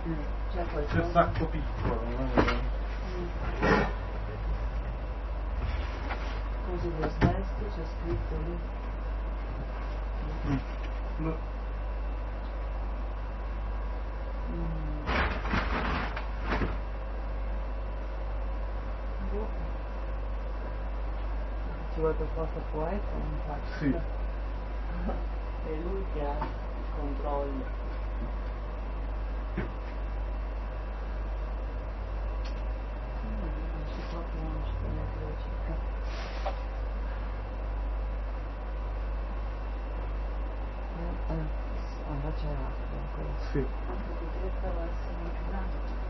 C'è qualcosa? C'è sacco piccolo. Cose del testo, c'è scritto lì. Ci vuole per forza poeta, infatti. Sì. È lui che ha il controllo. Non si può neanche cercare. Là c'è l'acqua. Sì. Potrebbe essere anche là.